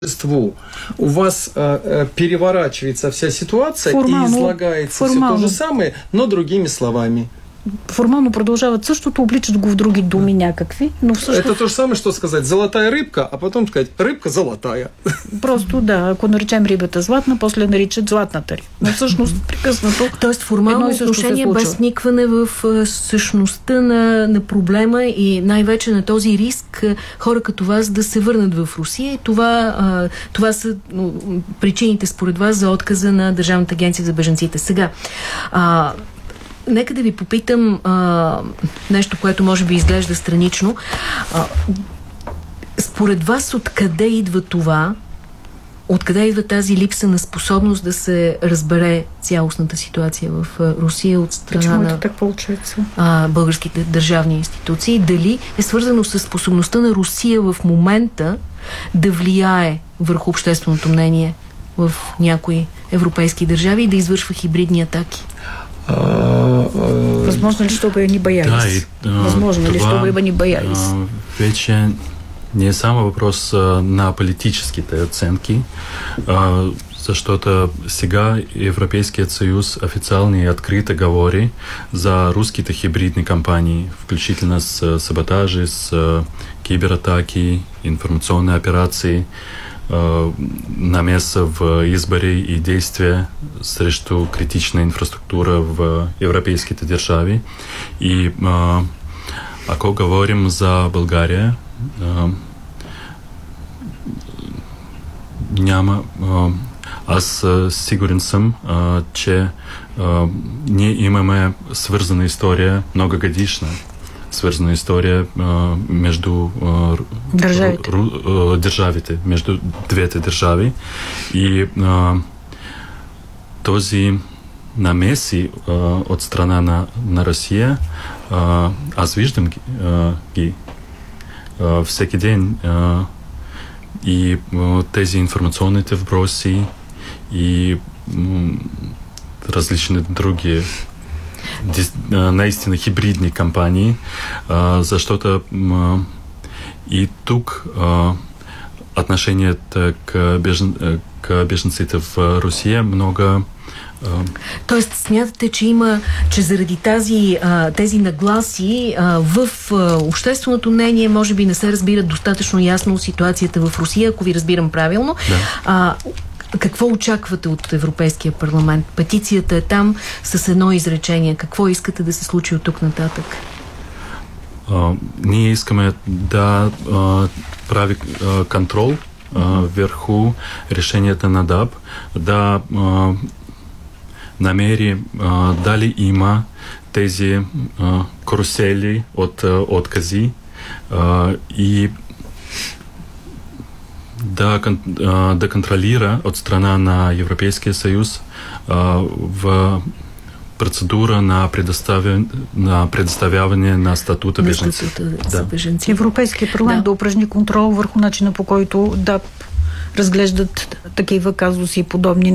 у вас переворачивается вся ситуация и излагается все то же самое, но другими словами. Формално продължават същото, обличат го в други думи някакви, но всъщност... Это то же самое, что сказать золотая рыбка, а потом сказать рыбка золотая. Просто да, ако наречем рибата златна, после наричат златната риба. Но всъщност прекъснато... Тоест формално отношение без вникване в същността на проблема и най-вече на този риск хора като вас да се върнат в Русия. И това са причините според вас за отказа на Държавната агенция за бежанците. Сега, нека да ви попитам нещо, което може би изглежда странично. Според вас откъде идва това? Откъде идва тази липса на способност да се разбере цялостната ситуация в Русия от страна на българските държавни институции? Дали е свързано с способността на Русия в момента да влияе върху общественото мнение в някои европейски държави и да извършва хибридни атаки? Възможно ли, чтобы они боялись? Возможно ли, чтобы они боялись? Вече не е само въпрос на политическите оценки, защото сега Европейският съюз официално и открито говори за руските хибридни кампании, включително с саботажи, с кибератаки, информационни операции, намеса в избори и действия срещу критична инфраструктура в европейските държави. И ако говорим за България, няма... Аз сигурен съм, че ние имаме свързана история, многогодишна свързана история между държавите, между двете държави. И този намеси от страна на Русия, аз виждам ги всеки ден, и тези информационните въпроси и различни други наистина хибридни кампании, защото и тук отношението к бежанците в Русия много... Тоест, смятате, че заради тези нагласи в общественото мнение може би не се разбира достатъчно ясно ситуацията в Русия, ако ви разбирам правилно. Да. Какво очаквате от Европейския парламент? Петицията е там с едно изречение. Какво искате да се случи от тук нататък? Ние искаме да прави контрол върху решенията на ДАБ, да намери дали има тези карусели от откази и да контролира от страна на Европейския съюз в процедура на предоставяване на статута бежанци. Европейския парламент да упражни контрол върху начина, по който да разглеждат такива казуси и подобни